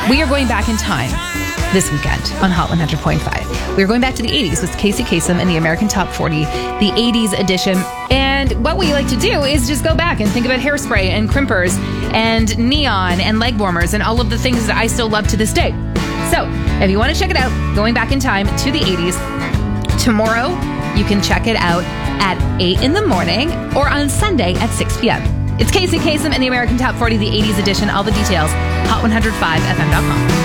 We are going back in time this weekend on Hot 100.5. We are going back to the 80s with Casey Kasem and the American Top 40, the 80s edition. And what we like to do is just go back and think about Hairspray and Crimpers and Neon and leg warmers and all of the things that I still love to this day. So if you want to check it out, going back in time to the 80s, tomorrow you can check it out at 8 in the morning or on Sunday at 6 p.m. It's Casey Kasem and the American Top 40, the 80s edition. All the details, hot105fm.com.